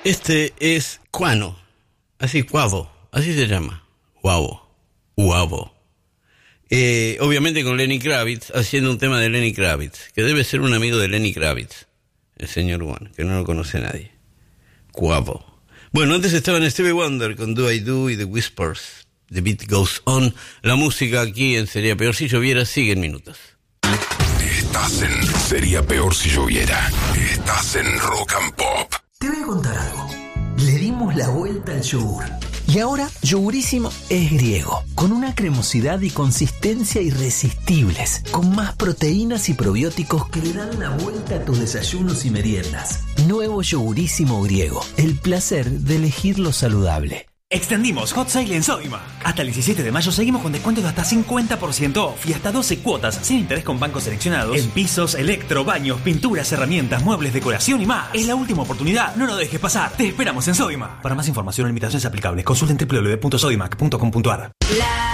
Este es Cuano, así Cuavo, así se llama, Guavo, Guavo. Obviamente con Lenny Kravitz, haciendo un tema de Lenny Kravitz, que debe ser un amigo de Lenny Kravitz, el señor Juan, que no lo conoce nadie. Guavo. Bueno, antes estaban Stevie Wonder con Do I Do y The Whispers, The Beat Goes On. La música aquí en Sería Peor Si Lloviera sigue en minutos. Estás en Sería Peor Si Lloviera. Estás en Rock and Pop. Te voy a contar algo. Le dimos la vuelta al yogur. Y ahora, Yogurísimo es griego, con una cremosidad y consistencia irresistibles, con más proteínas y probióticos que le dan la vuelta a tus desayunos y meriendas. Nuevo Yogurísimo griego, el placer de elegir lo saludable. Extendimos Hot Sale en Sodimac. Hasta el 17 de mayo seguimos con descuentos de hasta 50% off y hasta 12 cuotas sin interés con bancos seleccionados en pisos, electro, baños, pinturas, herramientas, muebles, decoración y más. Es la última oportunidad, no lo dejes pasar. Te esperamos en Sodimac. Para más información o limitaciones aplicables, consulta en www.sodimac.com.ar.